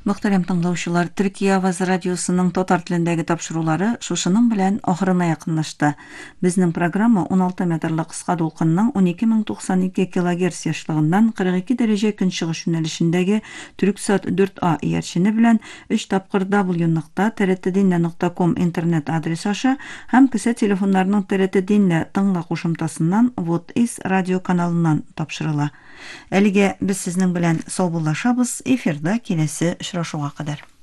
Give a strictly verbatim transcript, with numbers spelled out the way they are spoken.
Мөхтәрәм тыңлаучылар, Төркия Аваз радиосының татар телендәге тапшырулары шушының белән ахырына якынлашты. Безнең программа он алты метрлы кыска дулкынның он ике мең туксан ике килогерц яшьлыгыннан кырык ике дәрәҗә көнчыгыш юнәлешендәге Түрксат дүрт А иярчене белән өч тапкыр дабл ю нокта т р т динне нокта ком интернет адресы аша һәм кесә телефоннарының Т Р Т динне тыңла кушымтасыннан Вот из радио каналыннан тапшырыла. Әлегә без сезнең белән саубуллашабыз, эфирда киләсе очрашуга кадәр.